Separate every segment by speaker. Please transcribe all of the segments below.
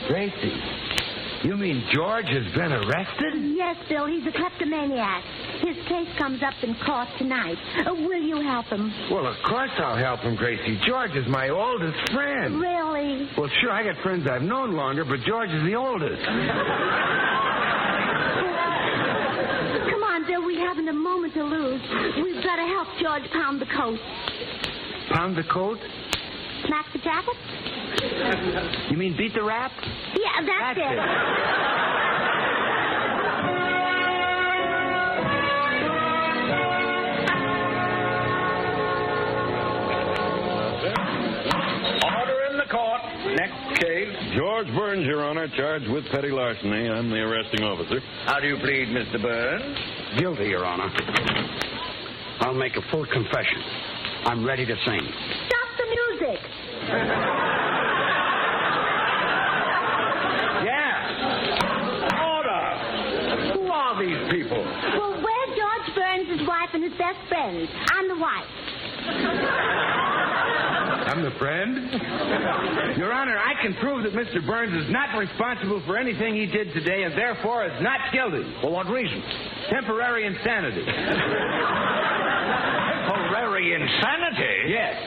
Speaker 1: Gracie, you mean George has been arrested?
Speaker 2: Yes, Bill, he's a kleptomaniac. His case comes up in court tonight. Will you help him?
Speaker 1: Well, of course I'll help him, Gracie. George is my oldest friend.
Speaker 2: Really?
Speaker 1: Well, sure, I got friends I've known longer, but George is the oldest.
Speaker 2: Come on, Bill, we haven't a moment to lose. We've got to help George pound the coat.
Speaker 1: Pound the coat?
Speaker 2: Smack the jacket?
Speaker 1: You mean beat the rap?
Speaker 2: Yeah, that's it.
Speaker 3: Order in the court. Next case.
Speaker 4: George Burns, Your Honor, charged with petty larceny. I'm the arresting officer.
Speaker 3: How do you plead, Mr. Burns?
Speaker 5: Guilty, Your Honor. I'll make a full confession. I'm ready to sing.
Speaker 2: Stop the music.
Speaker 3: Who are these people?
Speaker 2: Well, we're George Burns' wife and his best friend. I'm the wife.
Speaker 1: I'm the friend? Your Honor, I can prove that Mr. Burns is not responsible for anything he did today and therefore is not guilty.
Speaker 3: For what reason?
Speaker 1: Temporary insanity.
Speaker 3: Temporary insanity?
Speaker 1: Yes.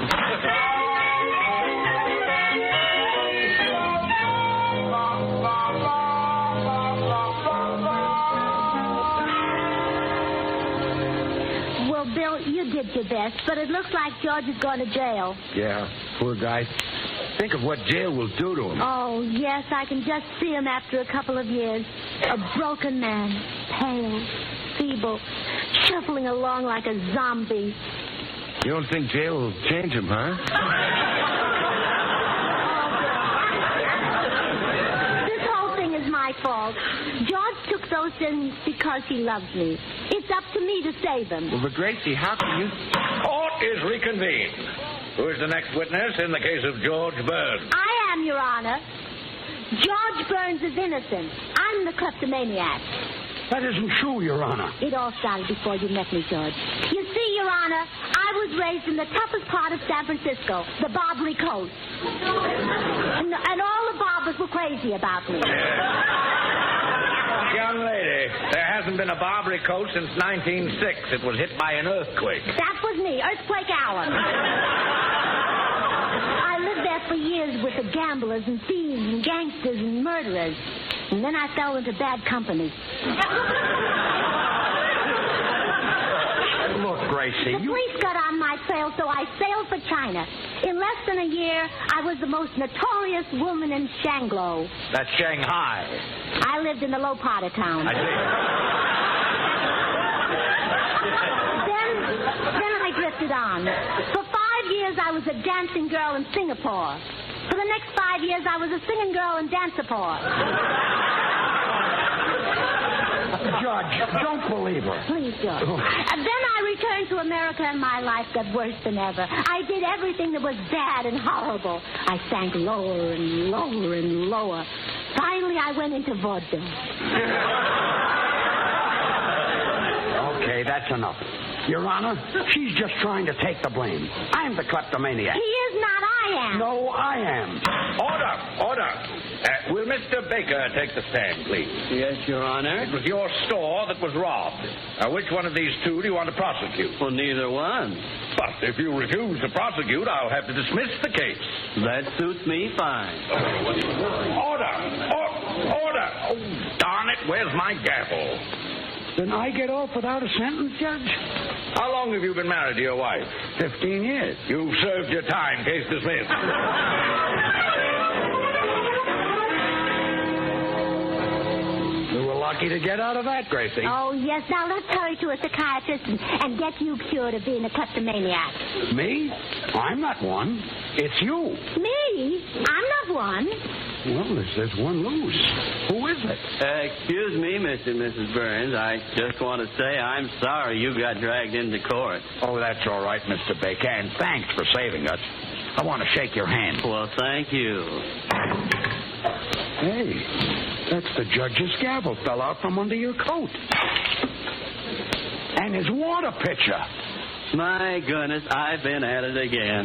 Speaker 2: Well, Bill, you did your best, but it looks like George is going to jail.
Speaker 1: Yeah, poor guy. Think of what jail will do to him.
Speaker 2: Oh, yes, I can just see him after a couple of years. A broken man, pale, feeble, shuffling along like a zombie.
Speaker 1: You don't think jail will change him, huh?
Speaker 2: This whole thing is my fault. George took those things because he loves me. It's up to me to save him.
Speaker 1: Well, but Gracie, how can you...
Speaker 3: Court is reconvened. Who is the next witness in the case of George Burns?
Speaker 2: I am, Your Honor. George Burns is innocent. I'm the kleptomaniac.
Speaker 5: That isn't true, Your Honor.
Speaker 2: It all started before you met me, George. You see, Your Honor, I was raised in the toughest part of San Francisco, the Barbary Coast. And all the barbers were crazy about me.
Speaker 3: Young lady, there hasn't been a Barbary Coast since 1906. It was hit by an earthquake.
Speaker 2: That was me, Earthquake Allen. I lived there for years with the gamblers and thieves and gangsters and murderers. And then I fell into bad company.
Speaker 5: Look, Gracie,
Speaker 2: The police got on my trail, so I sailed for China. In less than a year, I was the most notorious woman in Shanglo.
Speaker 3: That's Shanghai.
Speaker 2: I lived in the low part of town.
Speaker 3: I see.
Speaker 2: Then I drifted on. For 5 years, I was a dancing girl in Singapore. For the next 5 years, I was a singing girl in Danceport.
Speaker 5: Judge, don't believe her.
Speaker 2: Please, George. And then I returned to America, and my life got worse than ever. I did everything that was bad and horrible. I sank lower and lower and lower. Finally, I went into vaudeville.
Speaker 5: Okay, that's enough. Your Honor, she's just trying to take the blame. I'm the kleptomaniac.
Speaker 2: He is not, I am.
Speaker 5: No, I am.
Speaker 3: Order. Will Mr. Baker take the stand, please?
Speaker 6: Yes, Your Honor.
Speaker 3: It was your store that was robbed. Which one of these two do you want to prosecute?
Speaker 6: Well, neither one.
Speaker 3: But if you refuse to prosecute, I'll have to dismiss the case.
Speaker 6: That suits me fine.
Speaker 3: Order! Oh, darn it, where's my gavel?
Speaker 5: Then I get off without a sentence, Judge?
Speaker 3: How long have you been married to your wife?
Speaker 5: 15 years.
Speaker 3: You've served your time. Case dismissed.
Speaker 5: You were lucky to get out of that, Gracie.
Speaker 2: Oh, yes. Now let's hurry to a psychiatrist and get you cured of being a kleptomaniac.
Speaker 5: Me? I'm not one. It's you.
Speaker 2: Me? I'm not one.
Speaker 5: Well, there's one loose. Who is it?
Speaker 6: Excuse me, Mr. and Mrs. Burns. I just want to say I'm sorry you got dragged into court.
Speaker 5: Oh, that's all right, Mr. Baker, and thanks for saving us. I want to shake your hand.
Speaker 6: Well, thank you.
Speaker 5: Hey, that's the judge's gavel fell out from under your coat. And his water pitcher.
Speaker 6: My goodness, I've been at it again.